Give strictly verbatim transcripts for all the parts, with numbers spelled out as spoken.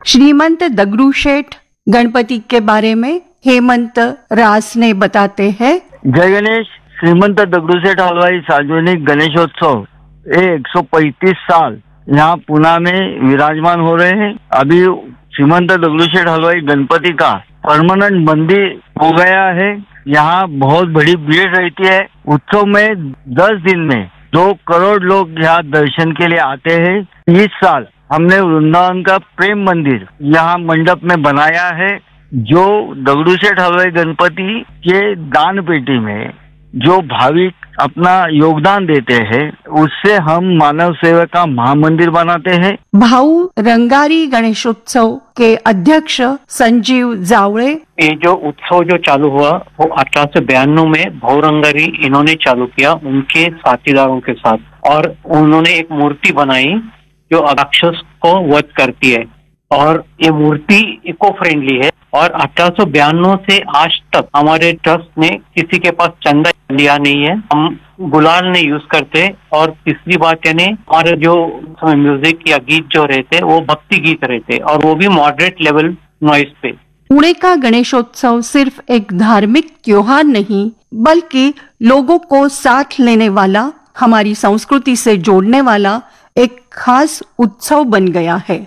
श्रीमंत दगड़ू शेठ गणपति के बारे में हेमंत रास ने बताते हैं। जय गणेश। श्रीमंत दगड़ू शेठ हलवाई सार्वजनिक गणेशोत्सव एक सौ पैंतीस साल यहाँ पुणे में विराजमान हो रहे हैं। अभी श्रीमंत दगड़ू शेठ हलवाई गणपति का परमानेंट मंदिर हो गया है। यहाँ बहुत बड़ी भीड़ रहती है। उत्सव में दस दिन में दो करोड़ लोग यहाँ दर्शन के लिए आते हैं। इस साल हमने वृंदावन का प्रेम मंदिर यहाँ मंडप में बनाया है, जो दगड़ू शेठ हलवाई गणपति के दान पेटी में जो भाविक अपना योगदान देते हैं, उससे हम मानव सेवा का महामंदिर बनाते हैं। भाऊ रंगारी गणेशोत्सव के अध्यक्ष संजीव जावड़े, ये जो उत्सव जो चालू हुआ वो अठारह सौ बयानवे में भाऊ रंगारी इन्होंने चालू किया उनके साथीदारों के साथ, और उन्होंने एक मूर्ति बनाई जो राक्षस को वध करती है, और ये मूर्ति इको फ्रेंडली है। और अठारह सौ बयानवे से आज तक हमारे ट्रस्ट ने किसी के पास चंदा लिया नहीं है। हम गुलाल नहीं यूज करते। और तीसरी बात यानी हमारे जो म्यूजिक या गीत जो रहते वो भक्ति गीत रहते, और वो भी मॉडरेट लेवल नॉइस पे। पुणे का गणेशोत्सव सिर्फ एक धार्मिक त्योहार नहीं, बल्कि लोगों को साथ लेने वाला, हमारी संस्कृति से जोड़ने वाला एक खास उत्सव बन गया है।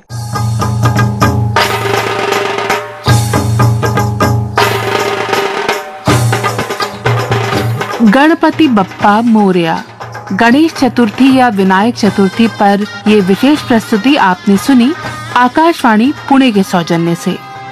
गणपति बप्पा मोरया। गणेश चतुर्थी या विनायक चतुर्थी पर ये विशेष प्रस्तुति आपने सुनी आकाशवाणी पुणे के सौजन्य से।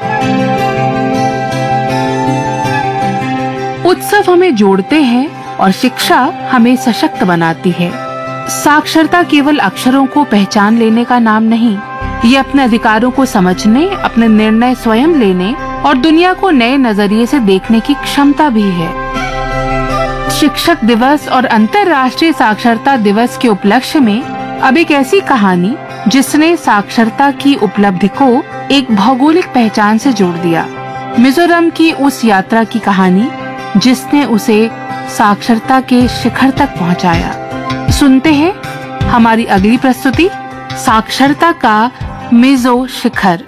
उत्सव हमें जोड़ते हैं और शिक्षा हमें सशक्त बनाती है। साक्षरता केवल अक्षरों को पहचान लेने का नाम नहीं, ये अपने अधिकारों को समझने, अपने निर्णय स्वयं लेने और दुनिया को नए नजरिए से देखने की क्षमता भी है। शिक्षक दिवस और अंतर्राष्ट्रीय साक्षरता दिवस के उपलक्ष्य में अब एक ऐसी कहानी जिसने साक्षरता की उपलब्धि को एक भौगोलिक पहचान से जोड़ दिया। मिजोरम की उस यात्रा की कहानी जिसने उसे साक्षरता के शिखर तक पहुंचाया। सुनते हैं हमारी अगली प्रस्तुति, साक्षरता का मिजो शिखर।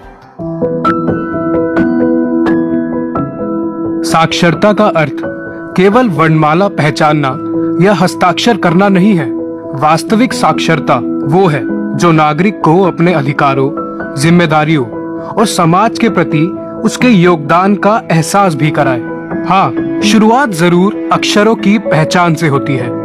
साक्षरता का अर्थ केवल वर्णमाला पहचानना या हस्ताक्षर करना नहीं है। वास्तविक साक्षरता वो है जो नागरिक को अपने अधिकारों, जिम्मेदारियों और समाज के प्रति उसके योगदान का एहसास भी कराए। हाँ, शुरुआत जरूर अक्षरों की पहचान से होती है।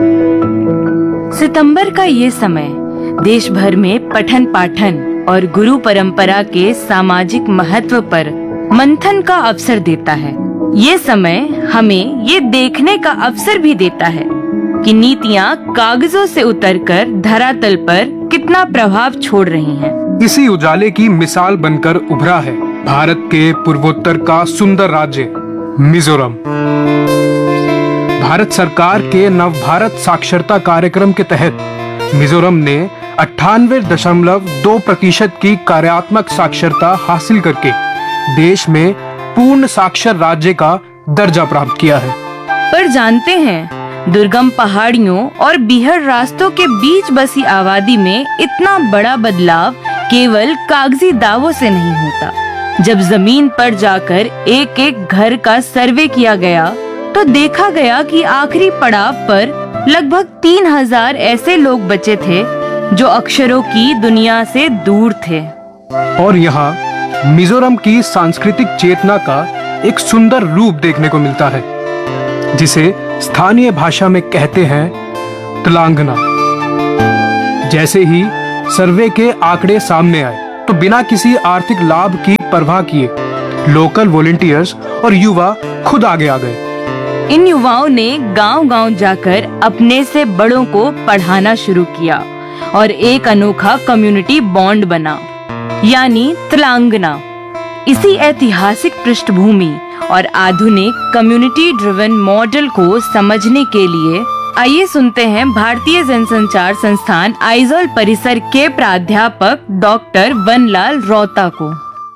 सितंबर का ये समय देश भर में पठन पाठन और गुरु परंपरा के सामाजिक महत्व पर मंथन का अवसर देता है। ये समय हमें ये देखने का अवसर भी देता है कि नीतियाँ कागजों से उतरकर धरातल पर कितना प्रभाव छोड़ रही हैं। इसी उजाले की मिसाल बनकर उभरा है भारत के पूर्वोत्तर का सुंदर राज्य मिजोरम। भारत सरकार के नव भारत साक्षरता कार्यक्रम के तहत मिजोरम ने अट्ठानवे दशमलव दो प्रतिशत की कार्यात्मक साक्षरता हासिल करके देश में पूर्ण साक्षर राज्य का दर्जा प्राप्त किया है। पर जानते हैं, दुर्गम पहाड़ियों और बीहड़ रास्तों के बीच बसी आबादी में इतना बड़ा बदलाव केवल कागजी दावों से नहीं होता। जब जमीन पर जाकर एक एक घर का सर्वे किया गया तो देखा गया कि आखिरी पड़ाव पर लगभग तीन हजार ऐसे लोग बचे थे जो अक्षरों की दुनिया से दूर थे। और यहाँ मिजोरम की सांस्कृतिक चेतना का एक सुंदर रूप देखने को मिलता है, जिसे स्थानीय भाषा में कहते हैं तलांगना। जैसे ही सर्वे के आंकड़े सामने आए तो बिना किसी आर्थिक लाभ की परवाह किए लोकल वॉलंटियर्स और युवा खुद आगे आ गए। इन युवाओं ने गांव-गांव जाकर अपने से बड़ों को पढ़ाना शुरू किया और एक अनोखा कम्युनिटी बॉन्ड बना, यानी तलांगना। इसी ऐतिहासिक पृष्ठभूमि और आधुनिक कम्युनिटी ड्रिवन मॉडल को समझने के लिए आइए सुनते हैं भारतीय जनसंचार संस्थान आइजोल परिसर के प्राध्यापक डॉक्टर वनलाल रौता को।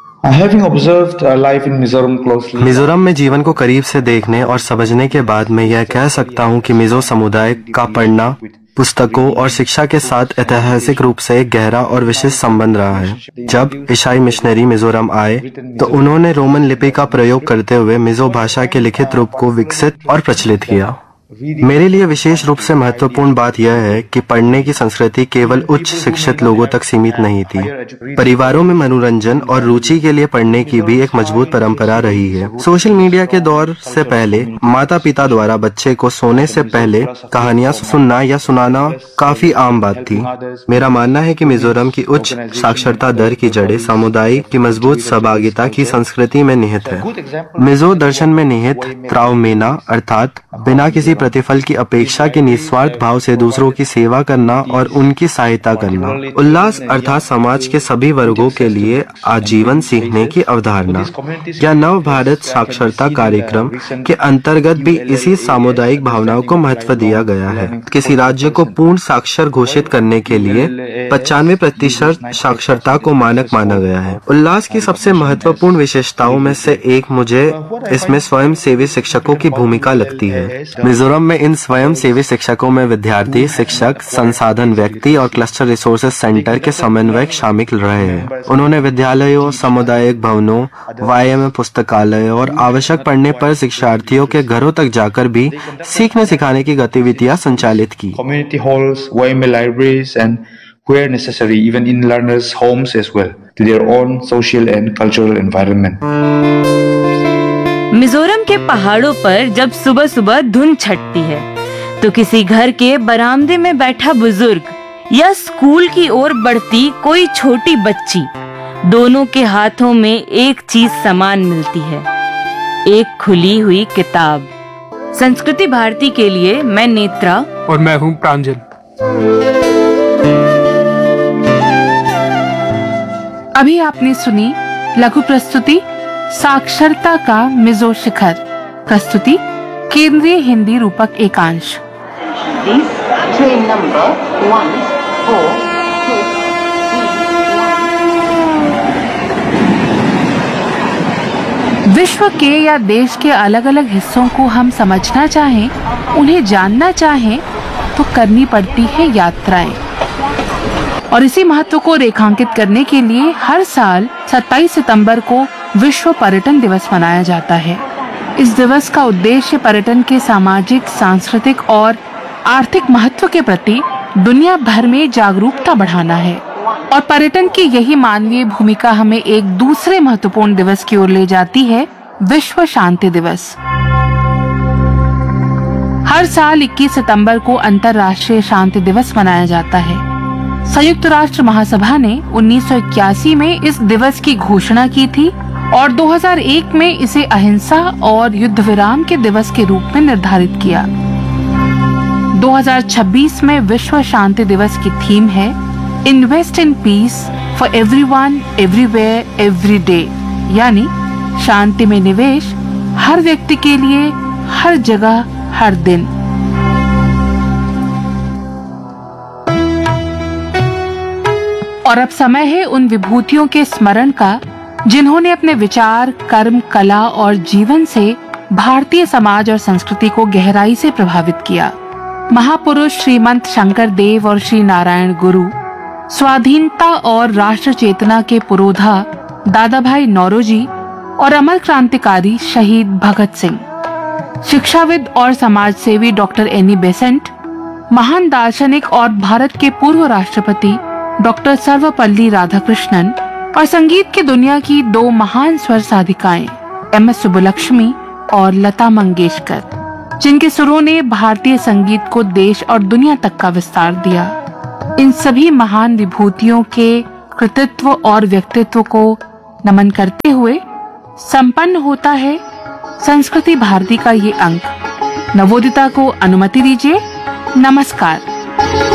मिजोरम में जीवन को करीब से देखने और समझने के बाद मैं यह कह सकता हूँ कि मिजो समुदाय का पढ़ना पुस्तकों और शिक्षा के साथ ऐतिहासिक रूप से एक गहरा और विशेष संबंध रहा है। जब ईसाई मिशनरी मिजोरम आए तो उन्होंने रोमन लिपि का प्रयोग करते हुए मिजो भाषा के लिखित रूप को विकसित और प्रचलित किया। मेरे लिए विशेष रूप से महत्वपूर्ण बात यह है कि पढ़ने की संस्कृति केवल उच्च शिक्षित लोगों तक सीमित नहीं थी। परिवारों में मनोरंजन और रुचि के लिए पढ़ने की भी एक मजबूत परंपरा रही है। सोशल मीडिया के दौर से पहले माता पिता द्वारा बच्चे को सोने से पहले कहानियां सुनना या सुनाना काफी आम बात थी। मेरा मानना है कि मिजोरम की उच्च साक्षरता दर की जड़ें समुदाय की मजबूत सहभागिता की संस्कृति में निहित है। मिजो दर्शन में निहित त्राउमेना अर्थात बिना किसी प्रतिफल की अपेक्षा के निस्वार्थ भाव से दूसरों की सेवा करना और उनकी सहायता करना। उल्लास अर्थात समाज के सभी वर्गों के लिए आजीवन सीखने की अवधारणा या नव भारत साक्षरता कार्यक्रम के अंतर्गत भी इसी सामुदायिक भावनाओं को महत्व दिया गया है। किसी राज्य को पूर्ण साक्षर घोषित करने के लिए पचानवे प्रतिशत साक्षरता को मानक माना गया है। उल्लास की सबसे महत्वपूर्ण विशेषताओं में से एक मुझे इसमें स्वयं सेवी शिक्षकों की भूमिका लगती है। मिजोरम में इन स्वयं सेवी शिक्षकों में विद्यार्थी, शिक्षक, संसाधन व्यक्ति और क्लस्टर रिसोर्सेज सेंटर के समन्वयक शामिल रहे हैं। उन्होंने विद्यालयों, सामुदायिक भवनों, वायम पुस्तकालयों और आवश्यक पढ़ने पर शिक्षार्थियों के घरों तक जाकर भी सीखने सिखाने की गतिविधियां संचालित की। Community halls, Y M A libraries and where necessary even in learners' homes as well to their own social and cultural environment. Mizoram के पहाड़ों पर जब सुबह सुबह धुंध छटती है तो किसी घर के बरामदे में बैठा बुजुर्ग या स्कूल की ओर बढ़ती कोई छोटी बच्ची, दोनों के हाथों में एक चीज समान मिलती है, एक खुली हुई किताब। संस्कृति भारती के लिए मैं नेत्रा और मैं हूँ प्रांजल। अभी आपने सुनी लघु प्रस्तुति साक्षरता का मिजो शिखर। प्रस्तुति केंद्रीय हिंदी रूपक एकांश। विश्व के या देश के अलग अलग हिस्सों को हम समझना चाहें, उन्हें जानना चाहें तो करनी पड़ती है यात्राएं। और इसी महत्व को रेखांकित करने के लिए हर साल सत्ताईस सितंबर को विश्व पर्यटन दिवस मनाया जाता है। इस दिवस का उद्देश्य पर्यटन के सामाजिक, सांस्कृतिक और आर्थिक महत्व के प्रति दुनिया भर में जागरूकता बढ़ाना है। और पर्यटन की यही मानवीय भूमिका हमें एक दूसरे महत्वपूर्ण दिवस की ओर ले जाती है, विश्व शांति दिवस। हर साल इक्कीस सितंबर को अंतर्राष्ट्रीय शांति दिवस मनाया जाता है। संयुक्त राष्ट्र महासभा ने उन्नीस सौ इक्यासी में इस दिवस की घोषणा की थी और दो हज़ार एक में इसे अहिंसा और युद्ध विराम के दिवस के रूप में निर्धारित किया। दो हज़ार छब्बीस में विश्व शांति दिवस की थीम है invest in peace for everyone, everywhere, every day, यानी शांति में निवेश हर व्यक्ति के लिए, हर जगह, हर दिन। और अब समय है उन विभूतियों के स्मरण का जिन्होंने अपने विचार, कर्म, कला और जीवन से भारतीय समाज और संस्कृति को गहराई से प्रभावित किया। महापुरुष श्रीमंत शंकर देव और श्री नारायण गुरु, स्वाधीनता और राष्ट्र चेतना के पुरोधा दादा भाई नौरोजी और अमर क्रांतिकारी शहीद भगत सिंह, शिक्षाविद और समाजसेवी डॉक्टर एनी बेसेंट, महान दार्शनिक और भारत के पूर्व राष्ट्रपति डॉक्टर सर्वपल्ली राधाकृष्णन और संगीत की दुनिया की दो महान स्वर साधिकाएं एम एस सुब्बलक्ष्मी और लता मंगेशकर, जिनके सुरों ने भारतीय संगीत को देश और दुनिया तक का विस्तार दिया। इन सभी महान विभूतियों के कृतित्व और व्यक्तित्व को नमन करते हुए संपन्न होता है संस्कृति भारती का ये अंक। नवोदिता को अनुमति दीजिए। नमस्कार।